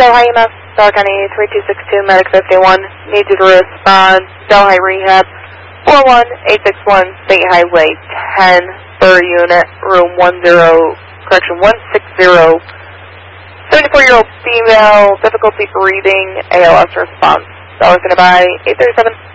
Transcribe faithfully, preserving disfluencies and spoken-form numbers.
Delhi E M S, Dollar County three two six two, Medic fifty-one, needs you to respond, Delhi Rehab, four one eight six one, State Highway ten, per unit, room one zero, correction, one six zero, seventy-four-year-old female, difficulty breathing, A L S response. Dollar County by eight thirty-seven.